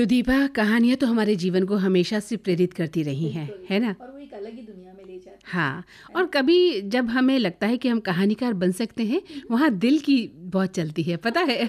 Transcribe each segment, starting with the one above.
तो दीपा, कहानियाँ तो हमारे जीवन को हमेशा से प्रेरित करती रही हैं, है ना? और वो एक अलग ही दुनिया में ले जाती है। हाँ, और कभी जब हमें लगता है कि हम कहानीकार बन सकते हैं, वहाँ दिल की बहुत चलती है, पता है?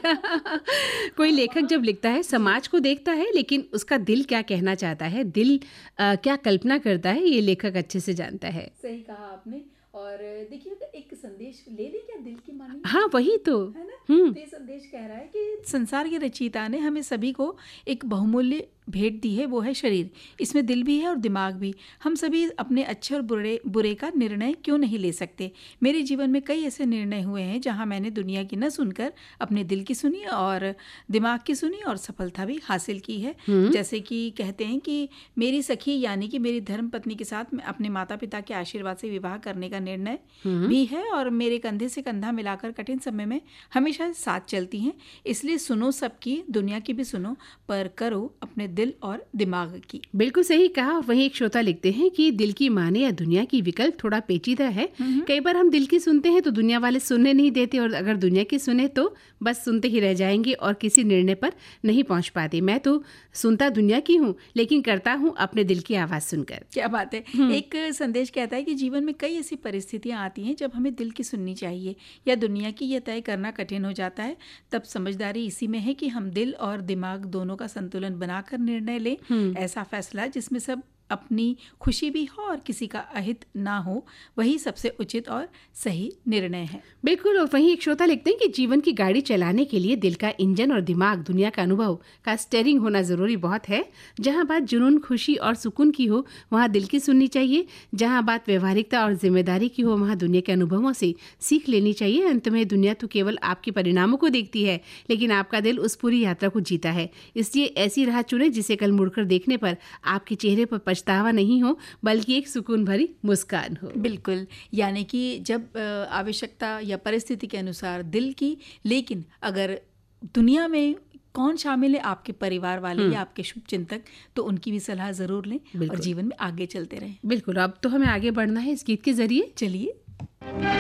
कोई लेखक जब लिखता है, समाज को देखता है, लेकिन उसका दिल क्या कहना चाहता है, दिल क्या कल्पना करता है, ये लेखक अच्छे से जानता है। सही कहा आपने। और देखिए, एक संदेश ले लें क्या दिल की मानी, हाँ, वही तो है ना? तो ये संदेश कह रहा है कि संसार के रचयिता ने हमें सभी को एक बहुमूल्य भेंट दी है, वो है शरीर। इसमें दिल भी है और दिमाग भी। हम सभी अपने अच्छे और बुरे का निर्णय क्यों नहीं ले सकते? मेरे जीवन में कई ऐसे निर्णय हुए हैं जहां मैंने दुनिया की न सुनकर अपने दिल की सुनी और दिमाग की सुनी और सफलता भी हासिल की है। जैसे कि कहते हैं कि मेरी सखी यानी कि मेरी धर्म पत्नी के साथ मैं अपने माता पिता के आशीर्वाद से विवाह करने का निर्णय भी है, और मेरे कंधे से कंधा मिलाकर कठिन समय में हमेशा साथ चलती हैं। इसलिए सुनो सबकी, दुनिया की भी सुनो, पर करो अपने दिल और दिमाग की। बिल्कुल सही कहा। वहीं एक श्रोता लिखते हैं कि दिल की माने या दुनिया की विकल्प थोड़ा पेचीदा है। कई बार हम दिल की सुनते हैं तो दुनिया वाले सुनने नहीं देते, और अगर दुनिया की सुने तो बस सुनते ही रह जाएंगे और किसी निर्णय पर नहीं पहुंच पाते। मैं तो सुनता दुनिया की हूँ, लेकिन करता हूँ अपने दिल की आवाज़ सुनकर। क्या बात है। एक संदेश कहता है कि जीवन में कई ऐसी परिस्थितियां आती हैं जब हमें दिल की सुननी चाहिए या दुनिया की, यह तय करना कठिन हो जाता है। तब समझदारी इसी में है कि हम दिल और दिमाग दोनों का संतुलन बनाकर निर्णय लें। ऐसा फैसला जिसमें सब अपनी खुशी भी हो और किसी का अहित ना हो, वही सबसे उचित और सही निर्णय है। बिल्कुल। और वहीं एक श्रोता लिखते हैं कि जीवन की गाड़ी चलाने के लिए दिल का इंजन और दिमाग दुनिया का अनुभव का स्टीयरिंग होना ज़रूरी बहुत है। जहां बात जुनून, खुशी और सुकून की हो, वहां दिल की सुननी चाहिए। जहां बात व्यवहारिकता और जिम्मेदारी की हो, वहां दुनिया के अनुभवों से सीख लेनी चाहिए। अंत में दुनिया तो केवल आपके परिणामों को देखती है, लेकिन आपका दिल उस पूरी यात्रा को जीता है। इसलिए ऐसी राह चुने जिसे कल मुड़कर देखने पर आपके चेहरे पर पछतावा नहीं हो, बल्कि एक सुकून भरी मुस्कान हो। बिल्कुल, यानी कि जब आवश्यकता या परिस्थिति के अनुसार दिल की, लेकिन अगर दुनिया में कौन शामिल है, आपके परिवार वाले या आपके शुभचिंतक, तो उनकी भी सलाह जरूर लें और जीवन में आगे चलते रहें। बिल्कुल। अब तो हमें आगे बढ़ना है इस गीत के जरिए। चलिए।